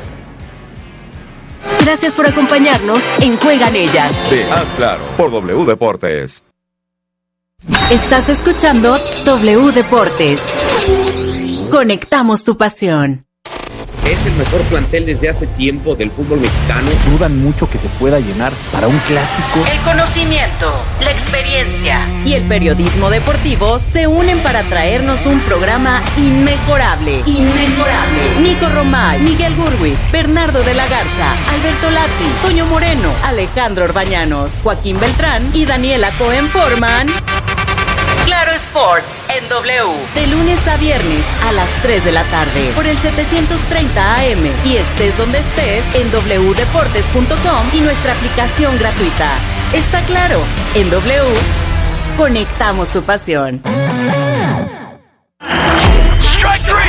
Gracias por acompañarnos en Juegan Ellas. De Haz Claro por W Deportes. Estás escuchando W Deportes. Conectamos tu pasión. Es el mejor plantel desde hace tiempo del fútbol mexicano. Dudan mucho que se pueda llenar para un clásico. El conocimiento, la experiencia y el periodismo deportivo se unen para traernos un programa inmejorable. Inmejorable. Nico Romay, Miguel Gurwitz, Bernardo de la Garza, Alberto Lati, Toño Moreno, Alejandro Orbañanos, Joaquín Beltrán y Daniela Cohen forman Claro Sports en W, de lunes a viernes a las tres de la tarde por el setecientos treinta A M y estés donde estés en w deportes punto com y nuestra aplicación gratuita. Está claro, en W conectamos tu pasión.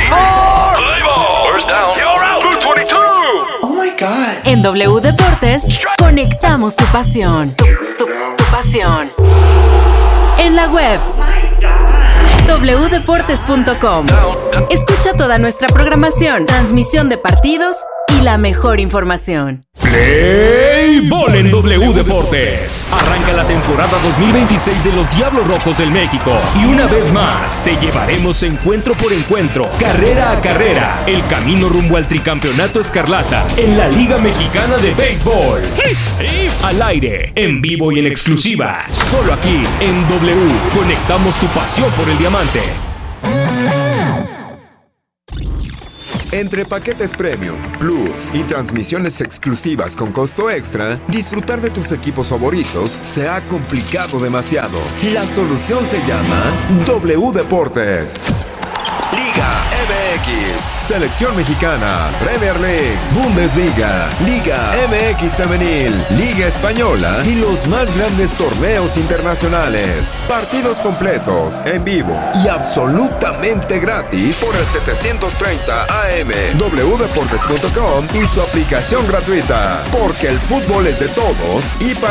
First down. You're out. Blue veintidós. Oh my God. En W Deportes, conectamos tu pasión. Tu, tu, tu pasión. En la web doble u deportes punto com. Escucha toda nuestra programación, transmisión de partidos y la mejor información. Play Ball en W Deportes. Arranca la temporada dos mil veintiséis de los Diablos Rojos del México. Y una vez más, te llevaremos encuentro por encuentro, carrera a carrera, el camino rumbo al tricampeonato escarlata en la Liga Mexicana de Béisbol. Al aire, en vivo y en exclusiva, solo aquí en W. Conectamos tu pasión por el diamante. Entre paquetes Premium, Plus y transmisiones exclusivas con costo extra, disfrutar de tus equipos favoritos se ha complicado demasiado. La solución se llama W Deportes. Liga M X, Selección Mexicana, Premier League, Bundesliga, Liga M X Femenil, Liga Española y los más grandes torneos internacionales. Partidos completos, en vivo y absolutamente gratis por el setecientos treinta A M, w deportes punto com y su aplicación gratuita. Porque el fútbol es de todos y para